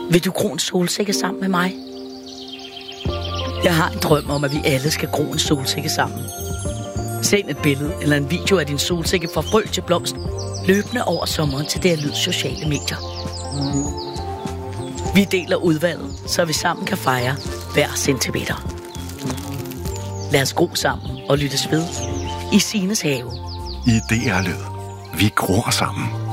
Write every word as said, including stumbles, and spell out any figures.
Vil du gro en solsikke sammen med mig? Jeg har en drøm om, at vi alle skal gro en solsikke sammen. Send et billede eller en video af din solsikke fra frø til blomst, løbende over sommeren til det her Lyd sociale medier. Vi deler udvalget, så vi sammen kan fejre hver centimeter. Lad os gro sammen og lyttes ved i Signes have. I D R Lyd. Vi gror sammen.